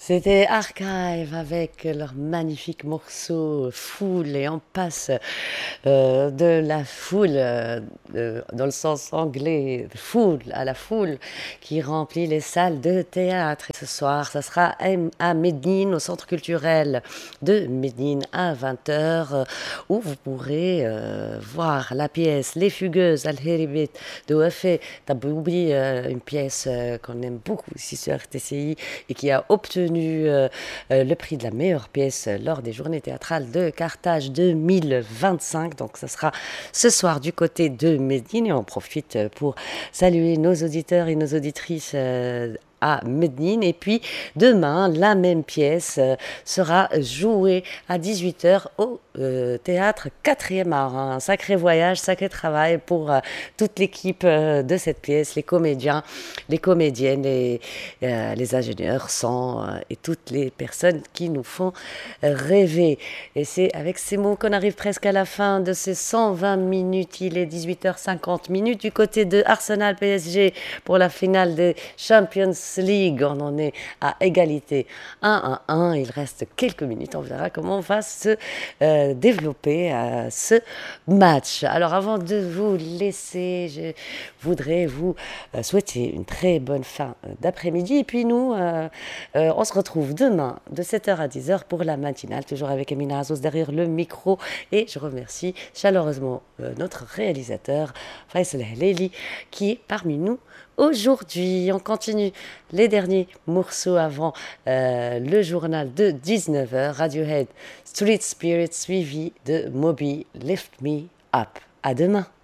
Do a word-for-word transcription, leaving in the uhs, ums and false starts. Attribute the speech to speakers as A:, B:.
A: C'était Archive avec leur magnifique morceau Foule et on passe euh, de la foule, euh, de- dans le sens anglais, foule à la foule qui remplit les salles de théâtre. Et ce soir, ça sera à à Médine, au centre culturel de Médine à vingt heures, où vous pourrez euh, voir la pièce Les Fugueuses Al-Héribit de Wafé Taboubi, euh, une pièce euh, qu'on aime beaucoup ici sur R T C I et qui a obtenu euh, euh, le prix de la meilleure pièce lors des Journées théâtrales de Carthage deux mille vingt-cinq. Donc, ce sera ce soir du côté de Médine et on profite pour saluer nos auditeurs et nos auditrices euh, à Médine. Et puis demain, la même pièce euh, sera jouée à dix-huit heures au euh, théâtre quatrième art. Un sacré voyage, sacré travail pour euh, toute l'équipe euh, de cette pièce, les comédiens, les comédiennes, les, euh, les ingénieurs, son euh, et toutes les personnes qui nous font rêver. Et c'est avec ces mots qu'on arrive presque à la fin de ces cent vingt minutes. Il est dix-huit heures cinquante minutes du côté de Arsenal P S G pour la finale des Champions League. On en est à égalité un à un. Il reste quelques minutes. On verra comment va se euh, développer euh, ce match. Alors avant de vous laisser, je voudrais vous euh, souhaiter une très bonne fin euh, d'après-midi. Et puis nous, euh, euh, on se retrouve demain de sept heures à dix heures pour la matinale, toujours avec Emina Azos derrière le micro. Et je remercie chaleureusement euh, notre réalisateur Faisal Heleli qui est parmi nous aujourd'hui. On continue les derniers morceaux avant euh, le journal de dix-neuf heures. Radiohead Street Spirit suivi de Moby Lift Me Up. À demain.